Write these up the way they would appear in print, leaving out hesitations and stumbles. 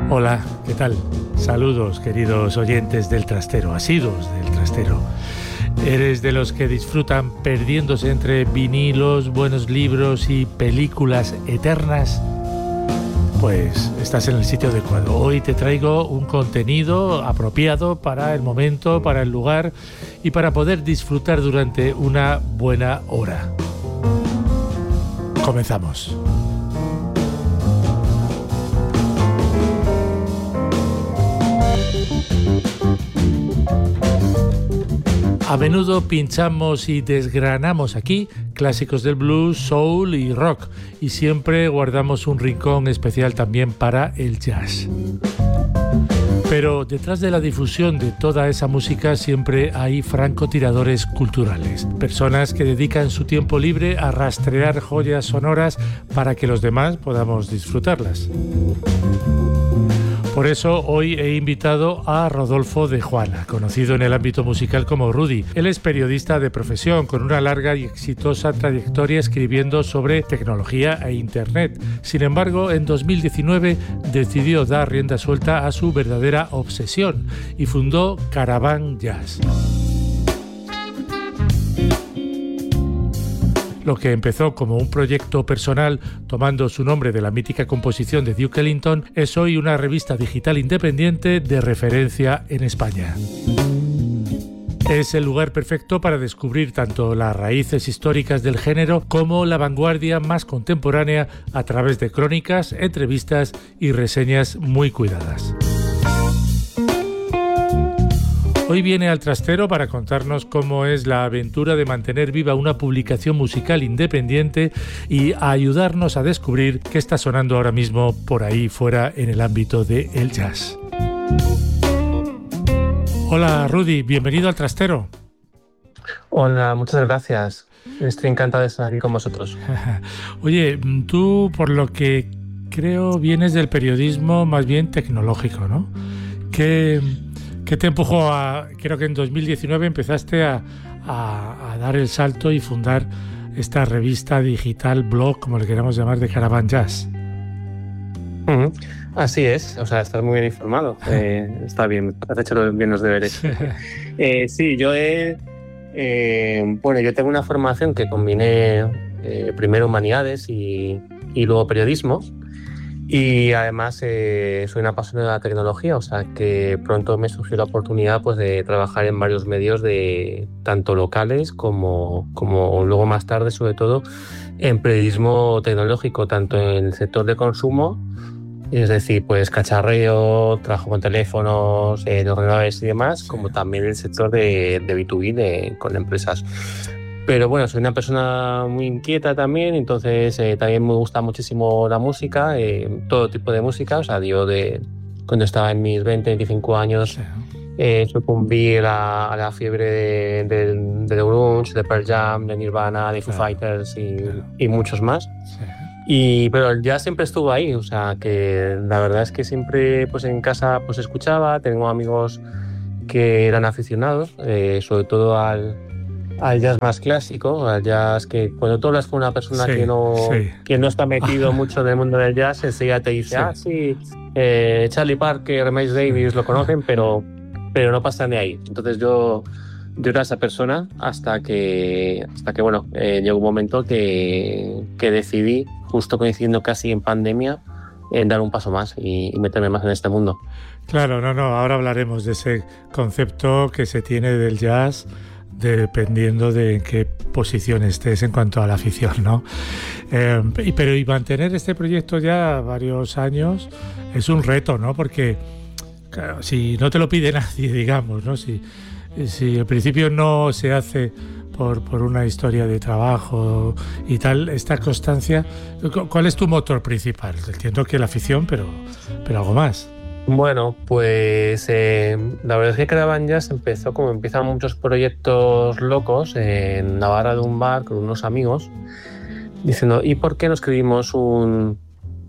Hola, ¿qué tal? Saludos, queridos oyentes del Trastero, asiduos del Trastero. ¿Eres de los que disfrutan perdiéndose entre vinilos, buenos libros y películas eternas? Pues estás en el sitio adecuado. Hoy te traigo un contenido apropiado para el momento, para el lugar y para poder disfrutar durante una buena hora. Comenzamos. A menudo pinchamos y desgranamos aquí clásicos del blues, soul y rock, y siempre guardamos un rincón especial también para el jazz. Pero detrás de la difusión de toda esa música siempre hay francotiradores culturales, personas que dedican su tiempo libre a rastrear joyas sonoras para que los demás podamos disfrutarlas. Por eso hoy he invitado a Rodolfo de Juana, conocido en el ámbito musical como Rudy. Él es periodista de profesión, con una larga y exitosa trayectoria escribiendo sobre tecnología e Internet. Sin embargo, en 2019 decidió dar rienda suelta a su verdadera obsesión y fundó Caravan Jazz. Lo que empezó como un proyecto personal, tomando su nombre de la mítica composición de Duke Ellington, es hoy una revista digital independiente de referencia en España. Es el lugar perfecto para descubrir tanto las raíces históricas del género como la vanguardia más contemporánea a través de crónicas, entrevistas y reseñas muy cuidadas. Hoy viene al Trastero para contarnos cómo es la aventura de mantener viva una publicación musical independiente y a ayudarnos a descubrir qué está sonando ahora mismo por ahí fuera en el ámbito del jazz. Hola Rudy, bienvenido al Trastero. Hola, muchas gracias. Estoy encantado de estar aquí con vosotros. Oye, tú por lo que creo vienes del periodismo más bien tecnológico, ¿no? ¿Qué te empujó creo que en 2019 empezaste a dar el salto y fundar esta revista digital, blog, como le queramos llamar, de Caravan Jazz? Así es, o sea, estás muy bien informado. Está bien, has hecho bien los deberes. Sí, yo tengo una formación que combiné primero humanidades y luego periodismo. Y además soy una apasionada de la tecnología, o sea que pronto me surgió la oportunidad pues, de trabajar en varios medios de tanto locales como luego más tarde, sobre todo, en periodismo tecnológico, tanto en el sector de consumo, es decir, pues cacharreo, trabajo con teléfonos, ordenadores y demás, como también en el sector de B2B con empresas. Pero bueno, soy una persona muy inquieta también, entonces también me gusta muchísimo la música, todo tipo de música. O sea, yo cuando estaba en mis 20, 25 años sucumbí a la fiebre de The Grunge, de Pearl Jam, de Nirvana, de Foo Fighters y muchos más. Pero el jazz siempre estuvo ahí, o sea, que la verdad es que siempre pues en casa pues escuchaba, tengo amigos que eran aficionados, sobre todo al jazz más clásico, al jazz que cuando tú hablas con una persona que no está metido mucho en el mundo del jazz, enseguida te dice, Charlie Parker, Miles Davis lo conocen, pero no pasan de ahí. Entonces yo era esa persona hasta que llegó un momento que decidí, justo coincidiendo casi en pandemia, dar un paso más y meterme más en este mundo. Claro, ahora hablaremos de ese concepto que se tiene del jazz, dependiendo de en qué posición estés en cuanto a la afición, ¿no? Pero mantener este proyecto ya varios años es un reto, ¿no? Porque claro, si no te lo pide nadie, digamos, ¿no? Si al principio no se hace por una historia de trabajo y tal, esta constancia, ¿cuál es tu motor principal? Entiendo que la afición, pero algo más. Bueno, pues la verdad es que Caravan Jazz empezó como empiezan muchos proyectos locos en Navarra de un bar con unos amigos, diciendo, ¿y por qué no escribimos un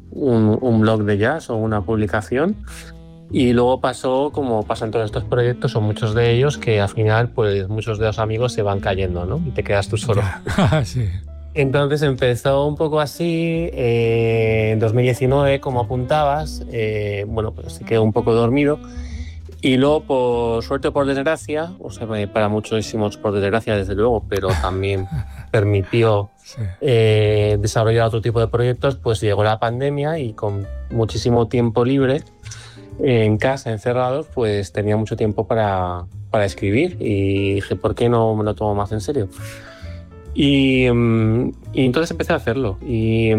blog de jazz o una publicación? Y luego pasó, como pasan todos estos proyectos, o muchos de ellos, que al final pues muchos de los amigos se van cayendo, ¿no? Y te quedas tú solo. Sí. Entonces empezó un poco así, en 2019, como apuntabas, bueno, pues se quedó un poco dormido. Y luego, por suerte o por desgracia, o sea, para muchísimos por desgracia, desde luego, pero también permitió Sí. Desarrollar otro tipo de proyectos, pues llegó la pandemia y con muchísimo tiempo libre en casa, encerrados, pues tenía mucho tiempo para escribir y dije, ¿por qué no me lo tomo más en serio? Y entonces empecé a hacerlo y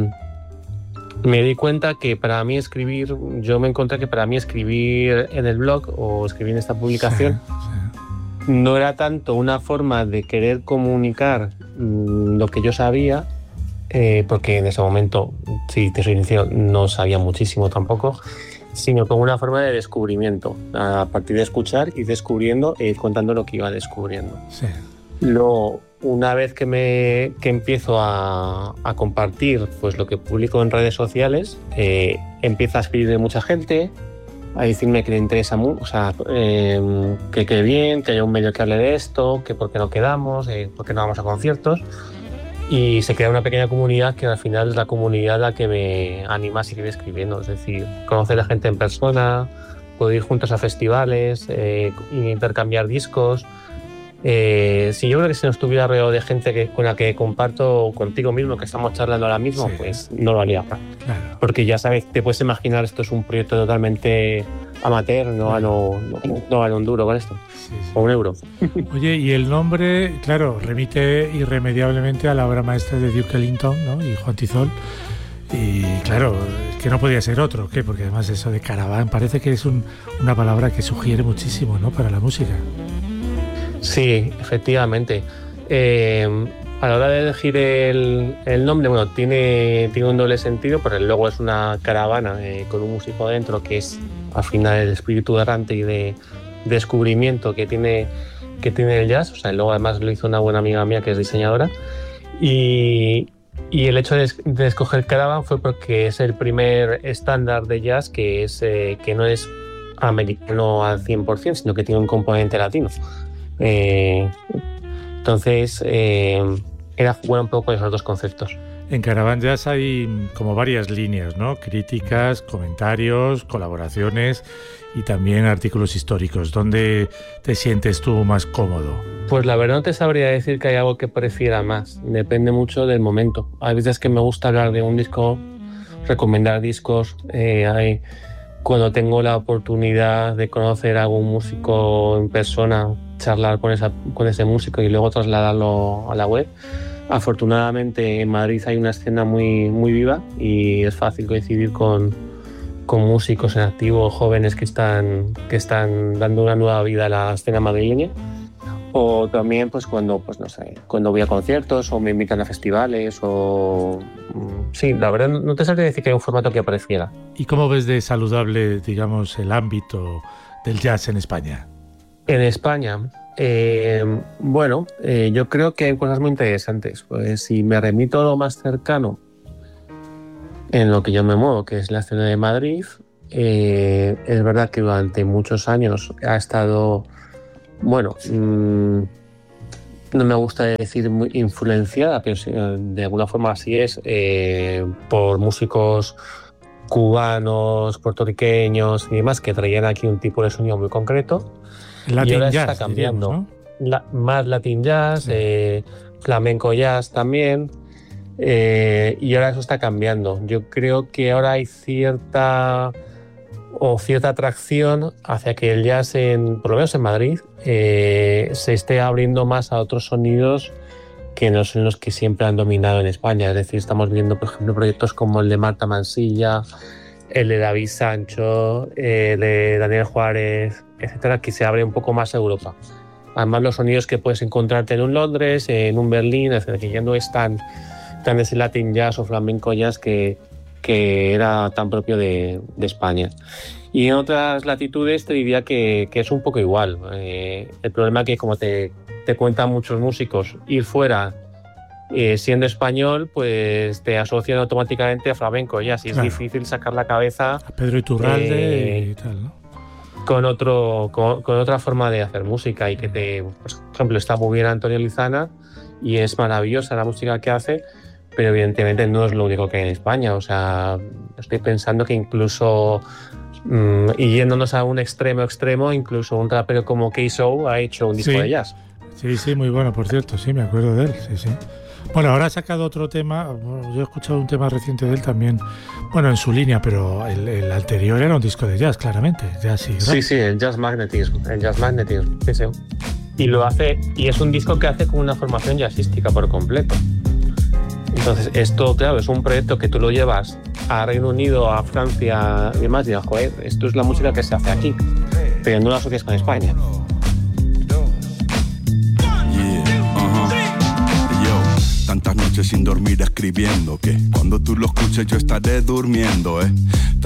me di cuenta que para mí escribir, yo me encontré que para mí escribir en el blog o escribir en esta publicación no era tanto una forma de querer comunicar lo que yo sabía, porque en ese momento, si te soy sincero, no sabía muchísimo tampoco, sino como una forma de descubrimiento, a partir de escuchar y descubriendo, contando lo que iba descubriendo. Sí. Luego, una vez que empiezo a compartir pues, lo que publico en redes sociales, empieza a escribirme mucha gente, a decirme que le interesa mucho, o sea, que quede bien, que haya un medio que hable de esto, que por qué no quedamos, por qué no vamos a conciertos. Y se crea una pequeña comunidad que al final es la comunidad la que me anima a seguir escribiendo. Es decir, conocer a gente en persona, poder ir juntos a festivales, intercambiar discos. Si yo creo que si no estuviera rodeado de gente con la que comparto contigo mismo, que estamos charlando ahora mismo, pues no lo haría. Claro. Porque ya sabes, te puedes imaginar, esto es un proyecto totalmente amateur, no a un duro con esto, o un euro. Oye, y el nombre, claro, remite irremediablemente a la obra maestra de Duke Ellington, ¿no? Y Juan Tizol. Y claro, que no podía ser otro, ¿qué? Porque además eso de caraván parece que es una palabra que sugiere muchísimo, ¿no? Para la música. Sí, efectivamente. A la hora de elegir el nombre, bueno, tiene un doble sentido, pero el logo es una caravana con un músico dentro, que es al final el espíritu errante y de descubrimiento que tiene el jazz. O sea, el logo además lo hizo una buena amiga mía que es diseñadora. Y el hecho de escoger Caravan fue porque es el primer estándar de jazz que no es americano al 100%, sino que tiene un componente latino. Entonces era jugar un poco con esos dos conceptos. En Caravan Jazz hay como varias líneas, ¿no? Críticas, comentarios, colaboraciones y también artículos históricos. ¿Dónde te sientes tú más cómodo? Pues la verdad no te sabría decir que hay algo que prefiera más. Depende mucho del momento. Hay veces que me gusta hablar de un disco, recomendar discos. Cuando tengo la oportunidad de conocer a algún músico en persona, charlar con ese músico y luego trasladarlo a la web. Afortunadamente en Madrid hay una escena muy, muy viva y es fácil coincidir con músicos en activo, jóvenes que están dando una nueva vida a la escena madrileña. O también pues cuando voy a conciertos o me invitan a festivales o... Sí, la verdad no te sabría decir que hay un formato que prefiera. ¿Y cómo ves de saludable, digamos, el ámbito del jazz en España? En España, yo creo que hay cosas muy interesantes. Pues si me remito a lo más cercano en lo que yo me muevo, que es la escena de Madrid, es verdad que durante muchos años ha estado, no me gusta decir muy influenciada, pero de alguna forma así es, por músicos cubanos, puertorriqueños y demás que traían aquí un tipo de sonido muy concreto. Latin y ahora jazz, está cambiando, diríamos, ¿no? Más Latin jazz, sí. Flamenco jazz también, y ahora eso está cambiando. Yo creo que ahora hay cierta atracción hacia que el jazz, por lo menos en Madrid, se esté abriendo más a otros sonidos que no son los que siempre han dominado en España. Es decir, estamos viendo, por ejemplo, proyectos como el de Marta Mansilla, el de David Sancho, el de Daniel Juárez, etcétera, que se abre un poco más a Europa. Además, los sonidos que puedes encontrarte en un Londres, en un Berlín, etcétera, que ya no es tan ese Latin jazz o flamenco jazz que era tan propio de España. Y en otras latitudes te diría que es un poco igual. El problema es que, como te cuentan muchos músicos, ir fuera siendo español, pues te asocian automáticamente a flamenco jazz y claro. Es difícil sacar la cabeza a Pedro Iturralde y tal, ¿no? Con otra forma de hacer música y que por ejemplo, está muy bien Antonio Lizana y es maravillosa la música que hace, pero evidentemente no es lo único que hay en España. O sea, estoy pensando que incluso, y yéndonos a un extremo, incluso un rapero como K-Soul ha hecho un disco de jazz. Sí, muy bueno, por cierto, sí, me acuerdo de él, sí. Bueno, ahora ha sacado otro tema, yo he escuchado un tema reciente de él también, bueno, en su línea, pero el anterior era un disco de jazz, claramente, jazz y rap. Sí, el Jazz Magnetism, sí. Y lo hace, y es un disco que hace con una formación jazzística por completo. Entonces, esto, claro, es un proyecto que tú lo llevas a Reino Unido, a Francia y demás, y digas, joder, esto es la música que se hace aquí, pero no la asocias con España. Tantas noches sin dormir escribiendo que cuando tú lo escuches yo estaré durmiendo,